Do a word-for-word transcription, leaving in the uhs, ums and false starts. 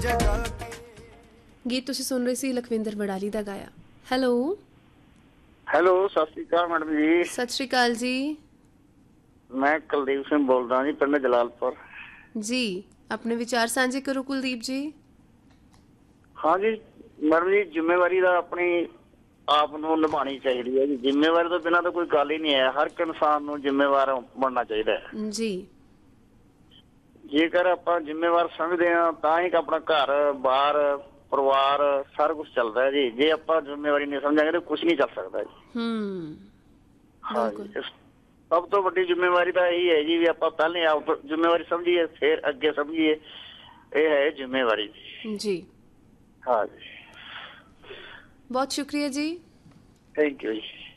ਗੀਤ ਤੁਸੀਂ ਸੁਣ ਰਹੇ ਸੀ ਲਖਵਿੰਦਰ ਵਡਾਲੀ ਦਾ ਗਾਇਆ। ਹੈਲੋ ਹੈਲੋ, ਸਤਿ ਸ਼੍ਰੀ ਅਕਾਲ ਮੈਡਮ ਜੀ। ਸਤਿ ਸ਼੍ਰੀ ਅਕਾਲ ਜੀ। ਮੈਂ ਕੁਲਦੀਪ ਸਿੰਘ ਬੋਲਦਾ ਜੀ, ਪਿੰਡ ਜਲਾਲਪੁਰ ਜੀ। ਆਪਣੇ ਵਿਚਾਰ ਸਾਂਝੇ ਕਰੋ ਕੁਲਦੀਪ ਜੀ। ਹਾਂ ਜੀ ਮੈਡਮ ਜੀ, ਜ਼ਿੰਮੇਵਾਰੀ ਦਾ ਆਪਣੀ ਆਪ ਨੂੰ ਨਿਭਾਉਣੀ ਚਾਹੀਦੀ ਹੈ ਜੀ। ਜ਼ਿੰਮੇਵਾਰੀ ਤੋਂ ਬਿਨਾਂ ਤਾਂ ਕੋਈ ਗੱਲ ਹੀ ਨਹੀਂ ਹੈ। ਹਰ ਇੱਕ ਇਨਸਾਨ ਨੂੰ ਜ਼ਿੰਮੇਵਾਰ ਬਣਨਾ ਚਾਹੀਦਾ ਹੈ ਜੀ। ਜੇਕਰ ਆਪਾਂ ਜ਼ਿੰਮੇਵਾਰ ਸਮਝਦੇ ਹਾਂ ਤਾਂ ਹੀ ਆਪਣਾ ਘਰ ਬਾਰ ਪਰਿਵਾਰ ਸਾਰਾ ਕੁਛ ਚੱਲਦਾ ਹੈ ਜੀ। ਜੇ ਆਪਾਂ ਜ਼ਿੰਮੇਵਾਰੀ ਨਹੀਂ ਸਮਝਾਂਗੇ ਤਾਂ ਕੁਛ ਨਹੀਂ ਚੱਲ ਸਕਦਾ ਜੀ। ਹੂੰ, ਹਾਂ ਜੀ, ਬਿਲਕੁਲ। ਸਭ ਤੋਂ ਵੱਡੀ ਜ਼ਿੰਮੇਵਾਰੀ ਤਾਂ ਇਹੀ ਹੈ ਜੀ ਵੀ ਆਪਾਂ ਪਹਿਲੇ ਆਪ ਜ਼ਿੰਮੇਵਾਰੀ ਸਮਝੀਏ ਫਿਰ ਅੱਗੇ ਸਮਝੀਏ। ਇਹ ਹੈ ਜ਼ਿੰਮੇਵਾਰੀ ਜੀ। ਹਾਂ ਜੀ। ਬਹੁਤ ਸ਼ੁਕਰੀਆ ਜੀ। ਥੈਂਕ ਯੂ ਜੀ।